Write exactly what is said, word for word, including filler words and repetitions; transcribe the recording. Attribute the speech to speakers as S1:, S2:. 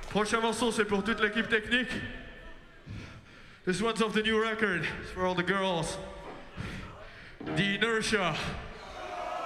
S1: Prochain morceau, c'est pour toute l'équipe technique. This one's of the new record. It's for all the girls. The Inertia.